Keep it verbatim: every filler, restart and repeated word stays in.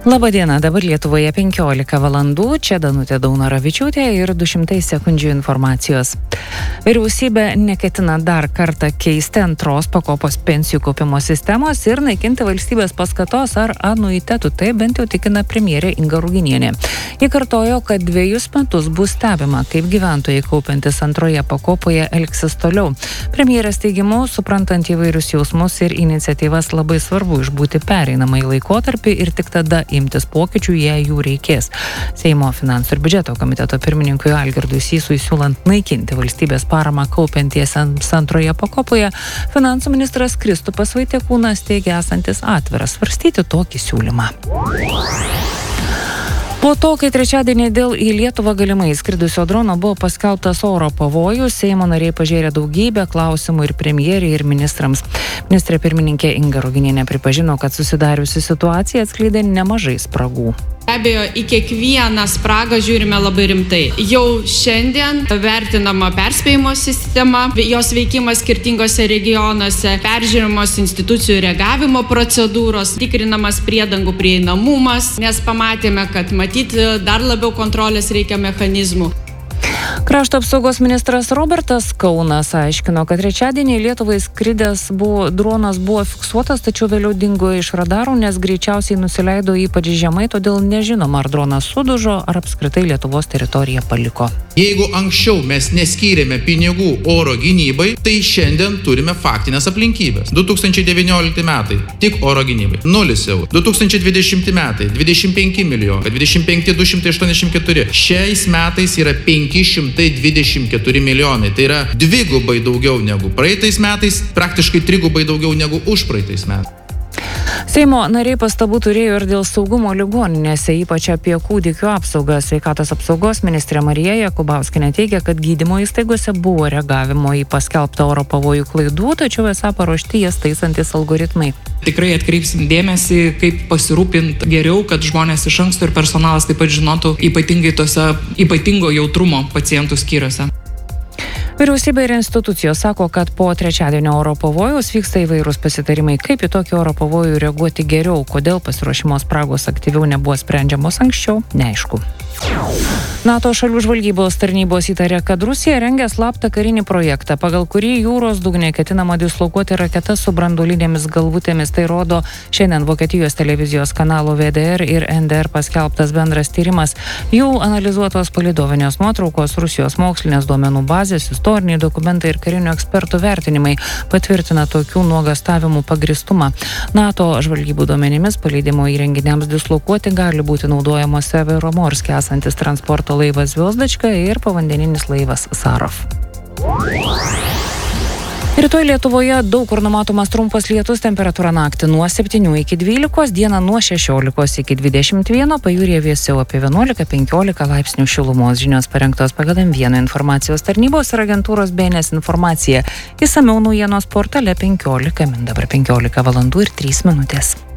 Labadiena, dabar Lietuvoje penkiolika valandų, čia Danutė Daunoravičiūtė ir du šimtai sekundžių informacijos. Vyriausybė neketina dar kartą keisti antros pakopos pensijų kaupimo sistemos ir naikinti valstybės paskatos ar anuitetų, tai bent jau tikina premjerė Inga Ruginienė. Ji kartojo, kad dviejus metus bus stebima, kaip gyventojai kaupiantis antroje pakopoje elgsis toliau. Premjerės teigimu, suprantant įvairius jausmus ir iniciatyvas, labai svarbu išbūti pereinamąjį laikotarpį ir tik tada imtis pokyčių, jei jų reikės. Seimo finansų ir biudžeto komiteto pirmininkui Algirdui Sysui siūlant naikinti valstybės paramą kaupiantiesiems antroje pakopoje, finansų ministras Kristupas Vaitiekūnas teigia esantis atviras svarstyti tokį siūlymą. Po to, kai trečiadienį dėl į Lietuvą galimai skridusio drono buvo paskelbtas oro pavojus, Seimo nariai pažėrė daugybę klausimų ir premjerei, ir ministrams. Ministrė pirmininkė Inga Ruginienė pripažino, kad susidariusi situacija atskleidė nemažai spragų. Be abejo, į kiekvieną spragą žiūrime labai rimtai. Jau šiandien vertinama perspėjimo sistema, jos veikimas skirtingose regionuose, peržiūrimos institucijų reagavimo procedūros, tikrinamas priedangų prieinamumas, nes pamatėme, kad matyti dar labiau kontrolės reikia mechanizmų. Krašto apsaugos ministras Robertas Kaunas aiškino, kad trečiadienį Lietuvai skridęs buvo, dronas buvo fiksuotas, tačiau vėliau dingo iš radarų, nes greičiausiai nusileido ypač žemai, todėl nežinoma, ar dronas sudužo, ar apskritai Lietuvos teritoriją paliko. Jeigu anksčiau mes neskyrėme pinigų oro gynybai, tai šiandien turime faktinės aplinkybės. du tūkstančiai devyniolikti metai tik oro gynybai nulis eurų. du tūkstančiai dvidešimti metai dvidešimt penki milijonai, dvidešimt penki du šimtai aštuoniasdešimt keturi. Šiais metais yra penki šimtai dvidešimt keturi milijonai. Tai yra dvigubai daugiau negu praeitais metais, praktiškai trigubai daugiau negu už praeitais metais. Seimo nariai pastabų turėjo ir dėl saugumo ligoninėse, ypač apie kūdikių apsaugą. Sveikatos apsaugos ministrė Marija Jakubauskienė teigia, kad gydymo įstaigose buvo reagavimo į paskelbtą oro pavojų klaidų, tačiau esą paruošti jas taisantis algoritmai. Tikrai atkreipsim dėmesį, kaip pasirūpinti geriau, kad žmonės iš anksto ir personalas taip pat žinotų ypatingai tose ypatingo jautrumo pacientų skyriuose. Vyriausybė ir institucijos sako, kad po trečiadienio oro pavojaus vyksta įvairūs pasitarimai, kaip į tokį oro pavojų reaguoti geriau, kodėl pasiruošimo spragos aktyviau nebuvo sprendžiamos anksčiau, neaišku. NATO šalių žvalgybos tarnybos įtarė, kad Rusija rengia slaptą karinį projektą, pagal kurį jūros dugne ketinama dislokuoti raketas su branduolinėmis galvutėmis. Tai rodo šiandien Vokietijos televizijos kanalų V D R ir N D R paskelbtas bendras tyrimas. Jų analizuotos palydovinės nuotraukos, Rusijos mokslinės duomenų bazės, istoriniai dokumentai ir karinių ekspertų vertinimai patvirtina tokių nuogastavimų pagristumą. NATO žvalgybų duomenimis paleidimo įrenginiams dislokuoti gali būti naudojamos Severomorske esantis transporto laivas Zvezdačka ir povandeninis laivas Sarov. Rytoj Lietuvoje daug kur numatomas trumpas lietus, temperatūra naktį nuo septynių iki dvylikos, dieną nuo šešiolikos iki dvidešimt vieno, pajūryje vėsiau apie vienuolika penkiolika laipsnių šilumos. Žinios parengtos pagal M vieną informacijos tarnybos ir agentūros B N S informacija. Išsamiau naujienos portale penkiolika min, dabar penkiolika valandų ir trys minutės.